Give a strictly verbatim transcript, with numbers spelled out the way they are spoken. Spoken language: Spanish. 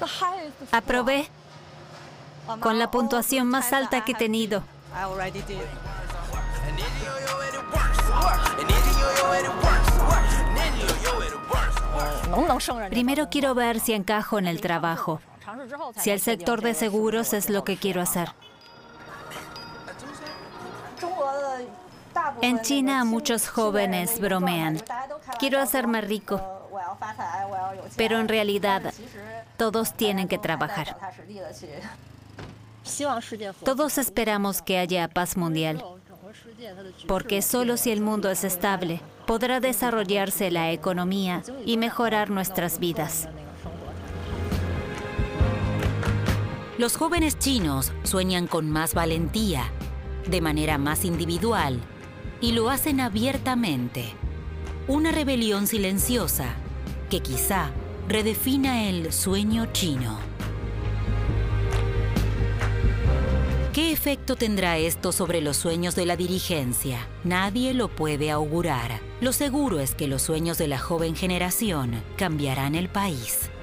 Aprobé con la puntuación más alta que he tenido. Primero quiero ver si encajo en el trabajo, si el sector de seguros es lo que quiero hacer. En China muchos jóvenes bromean. Quiero hacerme rico. Pero en realidad, todos tienen que trabajar. Todos esperamos que haya paz mundial, porque solo si el mundo es estable, podrá desarrollarse la economía y mejorar nuestras vidas. Los jóvenes chinos sueñan con más valentía, de manera más individual, y lo hacen abiertamente. Una rebelión silenciosa que quizá redefina el sueño chino. ¿Qué efecto tendrá esto sobre los sueños de la dirigencia? Nadie lo puede augurar. Lo seguro es que los sueños de la joven generación cambiarán el país.